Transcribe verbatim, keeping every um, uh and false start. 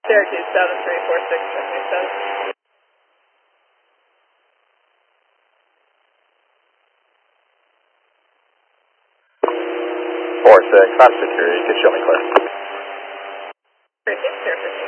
Syracuse seven three four six, traffic seven. four six, I'm security, you can show me clear. Syracuse, Syracuse.